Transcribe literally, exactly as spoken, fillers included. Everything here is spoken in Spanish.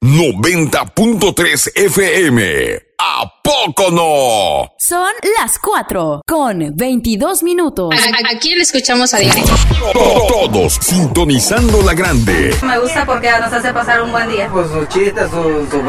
noventa punto tres F M. ¿A poco no? Son las cuatro con veintidós minutos. ¿A, a quién le escuchamos a diario? Todos sintonizando la grande. Me gusta porque nos hace pasar un buen día. Pues sus chistes, sus... Su